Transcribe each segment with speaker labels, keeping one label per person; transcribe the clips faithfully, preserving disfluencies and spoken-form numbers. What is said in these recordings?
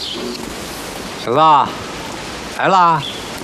Speaker 1: 小子，来啦！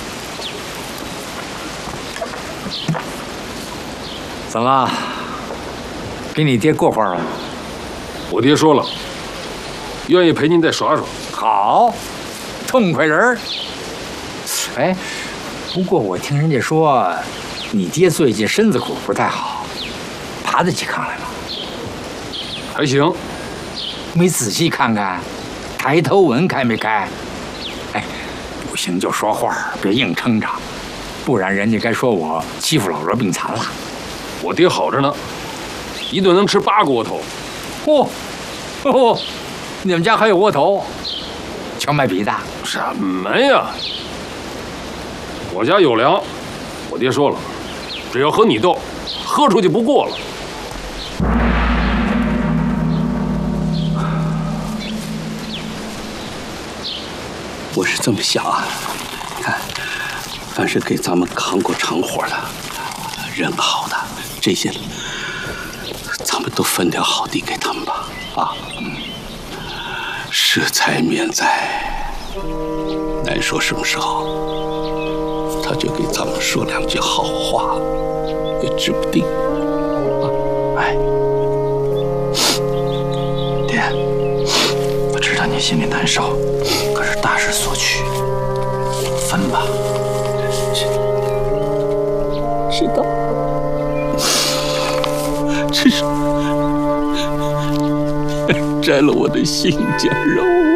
Speaker 1: 怎么，给你爹过会儿了？
Speaker 2: 我爹说了，愿意陪您再耍耍。
Speaker 1: 好，痛快人儿。哎，不过我听人家说，你爹最近身子骨不太好，爬得起炕来吗？
Speaker 2: 还行。
Speaker 1: 没仔细看看，抬头纹开没开？哎，不行就说话，别硬撑着，不然人家该说我欺负老弱病残了。
Speaker 2: 我爹好着呢，一顿能吃八个窝头。
Speaker 1: 嚯、哦，哦，你们家还有窝头？荞麦皮的？
Speaker 2: 什么呀？我家有粮，我爹说了，只要和你斗，喝出去不过了。
Speaker 3: 我是这么想啊，看，凡是给咱们扛过长活的、人好的这些，咱们都分点好地给他们吧。啊，嗯，施财免灾，难说什么时候他就给咱们说两句好话，也指不定。啊，
Speaker 4: 哎，爹，我知道你心里难受。可是大势所趋，分吧。
Speaker 3: 知道，只是摘了我的心尖肉。